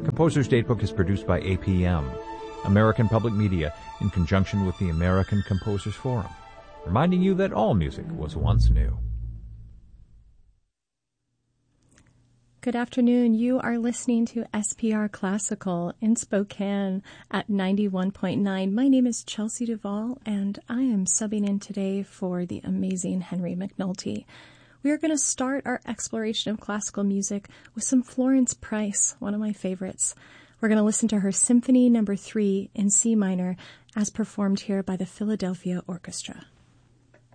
Composer's Datebook is produced by APM, American Public Media, in conjunction with the American Composers Forum, reminding you that all music was once new. Good afternoon. You are listening to SPR Classical in Spokane at 91.9. My name is Chelsea Duvall, and I am subbing in today for the amazing Henry McNulty. We are going to start our exploration of classical music with some Florence Price, one of my favorites. We're going to listen to her Symphony No. 3 in C minor as performed here by the Philadelphia Orchestra.